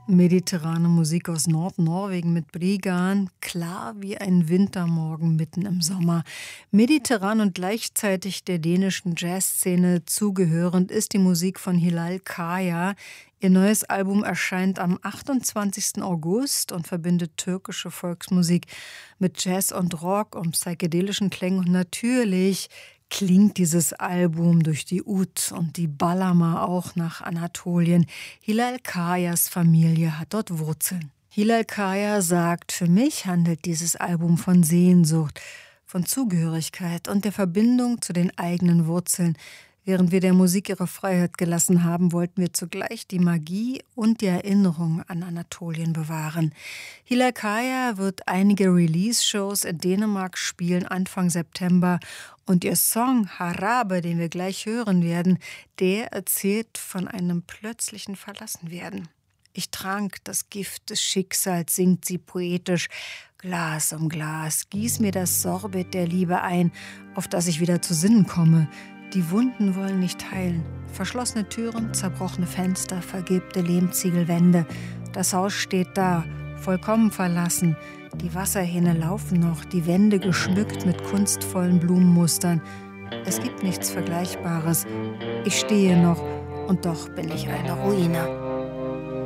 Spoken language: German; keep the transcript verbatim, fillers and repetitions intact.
Mediterrane Musik aus Nordnorwegen mit Brigahn, klar wie ein Wintermorgen mitten im Sommer. Mediterran und gleichzeitig der dänischen Jazzszene zugehörend ist die Musik von Hilal Kaya. Ihr neues Album erscheint am achtundzwanzigsten August und verbindet türkische Volksmusik mit Jazz und Rock und psychedelischen Klängen. Und natürlich klingt dieses Album durch die Ud und die Balama auch nach Anatolien. Hilal Kayas Familie hat dort Wurzeln. Hilal Kaya sagt, für mich handelt dieses Album von Sehnsucht, von Zugehörigkeit und der Verbindung zu den eigenen Wurzeln. Während wir der Musik ihre Freiheit gelassen haben, wollten wir zugleich die Magie und die Erinnerung an Anatolien bewahren. Hilal Kaya wird einige Release-Shows in Dänemark spielen Anfang September und ihr Song Harabe, den wir gleich hören werden, der erzählt von einem plötzlichen Verlassenwerden. Ich trank das Gift des Schicksals, singt sie poetisch. Glas um Glas, gieß mir das Sorbet der Liebe ein, auf das ich wieder zu Sinnen komme. Die Wunden wollen nicht heilen. Verschlossene Türen, zerbrochene Fenster, vergilbte Lehmziegelwände. Das Haus steht da, vollkommen verlassen. Die Wasserhähne laufen noch, die Wände geschmückt mit kunstvollen Blumenmustern. Es gibt nichts Vergleichbares. Ich stehe noch und doch bin ich eine Ruine.